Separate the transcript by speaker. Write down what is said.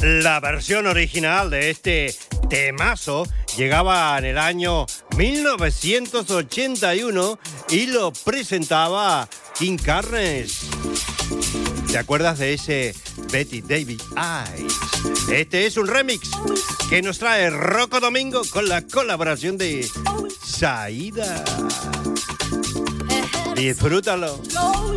Speaker 1: La versión original de este temazo llegaba en el año 1981 y lo presentaba King Carnes. ¿Te acuerdas de ese Betty Davis Eyes? Este es un remix que nos trae Rocco Domingo con la colaboración de Saída. Disfrútalo.